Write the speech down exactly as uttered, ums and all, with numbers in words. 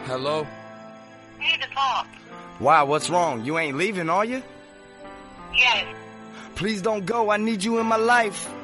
Hello? We need to talk. Why, what's wrong? You ain't leaving, are you? Yes. Please don't go. I need you in my life.